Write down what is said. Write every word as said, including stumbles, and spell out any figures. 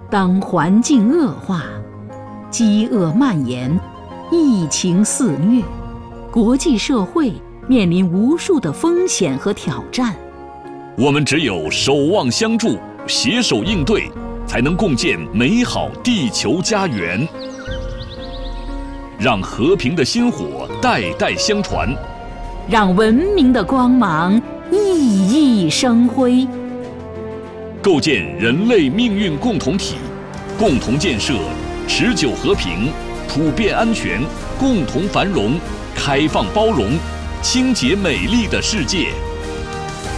当环境恶化，饥饿蔓延，疫情肆虐，国际社会面临无数的风险和挑战。 我们只有守望相助，携手应对，才能共建美好地球家园。让和平的薪火代代相传， 让文明的光芒熠熠生辉。 构建人类命运共同体，共同建设持久和平、普遍安全、共同繁荣、开放包容、清洁美丽的世界。